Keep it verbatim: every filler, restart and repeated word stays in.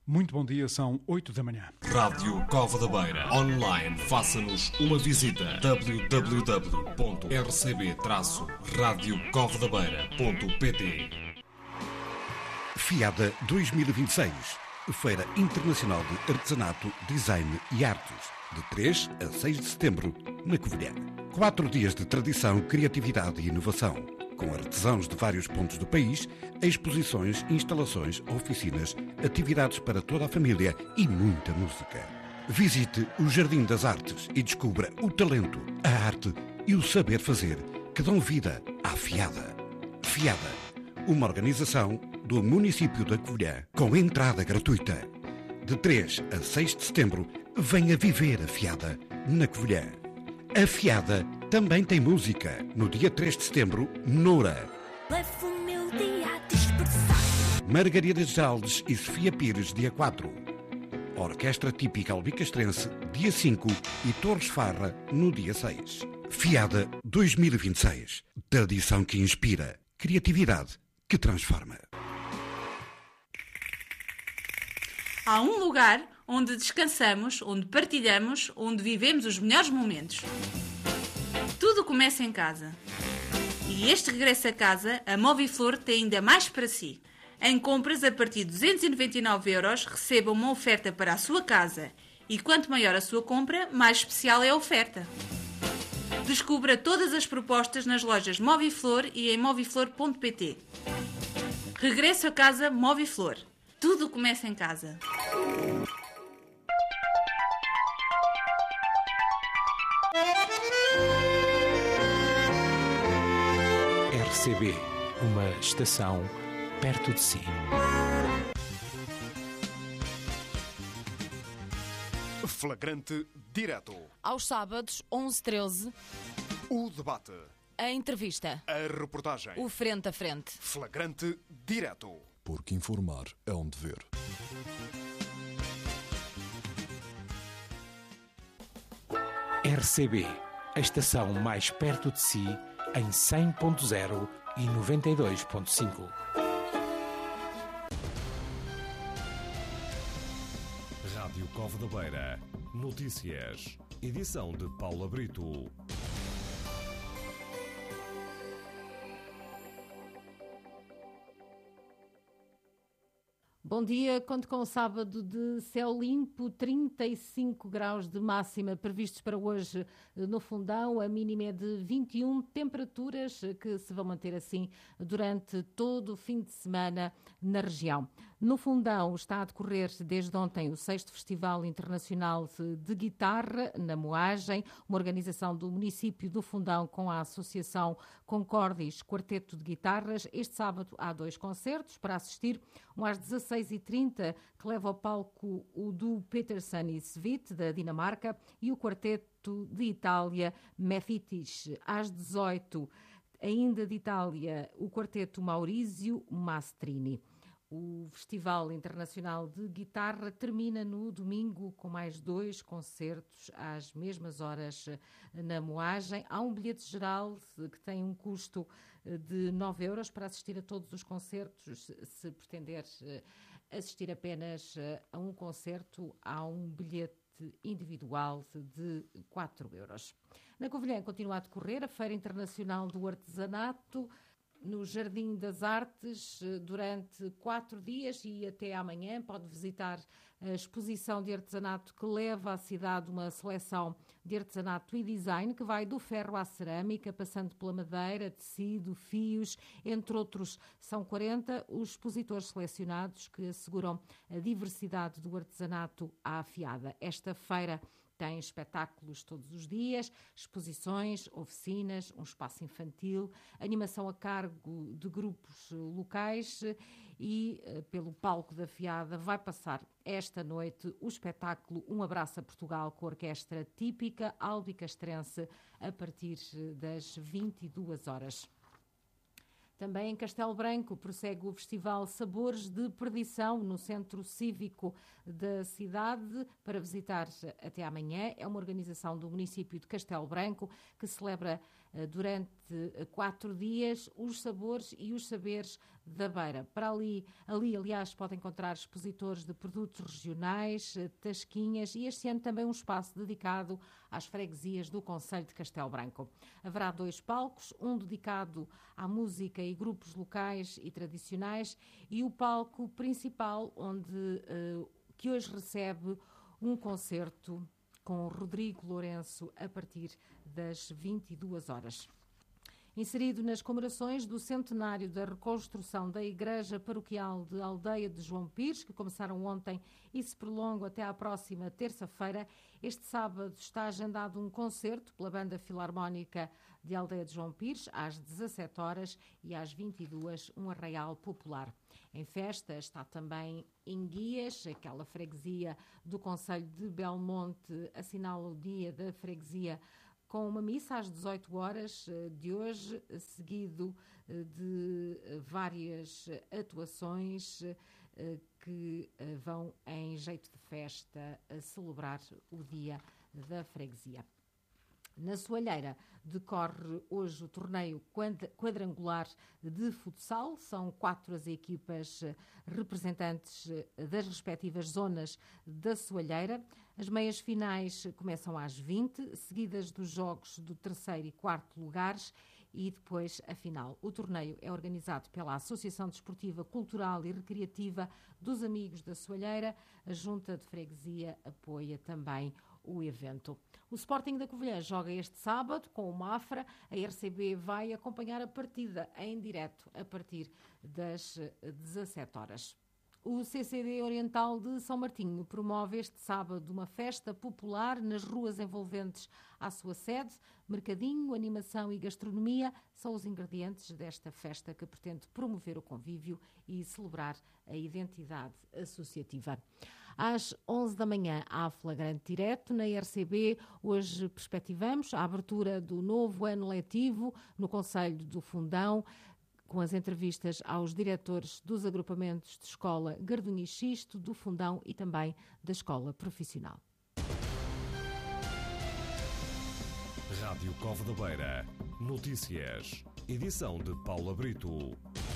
Muito bom dia, são oito da manhã. Rádio Cova da Beira. Online, faça-nos uma visita. w w w ponto r c b traço rádio cova da beira ponto p t. FIADA dois mil e vinte e seis, Feira Internacional de Artesanato, Design e Artes, de três a seis de setembro, na Covilhã. Quatro dias de tradição, criatividade e inovação, com artesãos de vários pontos do país, exposições, instalações, oficinas, atividades para toda a família e muita música. Visite o Jardim das Artes e descubra o talento, a arte e o saber fazer que dão vida à FIADA. FIADA, uma organização do município da Covilhã, com entrada gratuita. De três a seis de setembro, venha viver a FIADA na Covilhã. A FIADA também tem música. No dia três de setembro, Noura. Levo o meu dia a dispersar. Margarida Jaldes e Sofia Pires, dia quatro. Orquestra Típica Albicastrense, dia cinco. E Torres Farra, no dia seis. FIADA dois mil e vinte e seis. Tradição que inspira. Criatividade que transforma. Há um lugar onde descansamos, onde partilhamos, onde vivemos os melhores momentos. Tudo começa em casa. E este regresso a casa, a Moviflor tem ainda mais para si. Em compras a partir de duzentos e noventa e nove euros, receba uma oferta para a sua casa. E quanto maior a sua compra, mais especial é a oferta. Descubra todas as propostas nas lojas Moviflor e em moviflor ponto p t. Regresso a casa Moviflor. Tudo começa em casa. R C B, uma estação perto de si. Flagrante direto. Aos sábados, onze e treze, O debate. a entrevista, A reportagem. o frente a frente. Flagrante direto. Porque informar é um dever. R C B, a estação mais perto de si, em cem ponto zero e noventa e dois ponto cinco. Rádio Cova da Beira. Notícias. Edição de Paula Brito. Bom dia, conto com o sábado de céu limpo, trinta e cinco graus de máxima previstos para hoje no Fundão, a mínima é de vinte e um, temperaturas que se vão manter assim durante todo o fim de semana na região. No Fundão está a decorrer desde ontem o sexto Festival Internacional de Guitarra, na Moagem, uma organização do município do Fundão com a Associação Concordis Quarteto de Guitarras. Este sábado há dois concertos para assistir, um às dezasseis e trinta, que leva ao palco o do Peterson e Svit, da Dinamarca, e o quarteto de Itália, Mephitis, às dezoito. Ainda de Itália, o quarteto Maurizio Mastrini. O Festival Internacional de Guitarra termina no domingo com mais dois concertos às mesmas horas na Moagem. Há um bilhete geral que tem um custo de nove euros para assistir a todos os concertos. Se pretender assistir apenas a um concerto, há um bilhete individual de quatro euros. Na Covilhã continua a decorrer a Feira Internacional do Artesanato, no Jardim das Artes, durante quatro dias e até amanhã. Pode visitar a exposição de artesanato que leva à cidade uma seleção de artesanato e design que vai do ferro à cerâmica, passando pela madeira, tecido, fios, entre outros. São quarenta os expositores selecionados que asseguram a diversidade do artesanato à FIADA. Esta feira tem espetáculos todos os dias, exposições, oficinas, um espaço infantil, animação a cargo de grupos locais e, pelo palco da FIADA, vai passar esta noite o espetáculo Um Abraço a Portugal com a Orquestra Típica Albicastrense a partir das vinte e duas horas. Também em Castelo Branco prossegue o Festival Sabores de Perdição no Centro Cívico da cidade para visitar até amanhã. É uma organização do município de Castelo Branco que celebra durante quatro dias os sabores e os saberes da Beira. Para ali, ali, aliás, pode encontrar expositores de produtos regionais, tasquinhas e este ano também um espaço dedicado às freguesias do concelho de Castelo Branco. Haverá dois palcos, um dedicado à música e grupos locais e tradicionais e o palco principal onde uh, que hoje recebe um concerto com Rodrigo Lourenço a partir das vinte e duas horas. Inserido nas comemorações do centenário da reconstrução da Igreja Paroquial de Aldeia de João Pires, que começaram ontem e se prolongam até à próxima terça-feira, este sábado está agendado um concerto pela Banda Filarmónica de Aldeia de João Pires, às dezassete horas e às vinte e duas, um arraial popular. Em festa está também Enguias, aquela freguesia do concelho de Belmonte, assinala o dia da freguesia com uma missa às dezoito horas de hoje, seguido de várias atuações que vão em jeito de festa a celebrar o dia da freguesia. Na Soalheira decorre hoje o torneio quadrangular de futsal. São quatro as equipas representantes das respectivas zonas da Soalheira. As meias finais começam às vinte, seguidas dos jogos do terceiro e quarto lugares e depois a final. O torneio é organizado pela Associação Desportiva, Cultural e Recreativa dos Amigos da Soalheira. A Junta de Freguesia apoia também o evento. O Sporting da Covilhã joga este sábado com o Mafra. A R C B vai acompanhar a partida em direto a partir das dezassete horas. O C C D Oriental de São Martinho promove este sábado uma festa popular nas ruas envolventes à sua sede. Mercadinho, animação e gastronomia são os ingredientes desta festa que pretende promover o convívio e celebrar a identidade associativa. Às onze da manhã há flagrante direto na R C B. Hoje perspectivamos a abertura do novo ano letivo no Concelho do Fundão, com as entrevistas aos diretores dos agrupamentos de escola Gardunha e Xisto, do Fundão e também da escola profissional. Rádio Cova da Beira. Notícias. Edição de Paula Brito.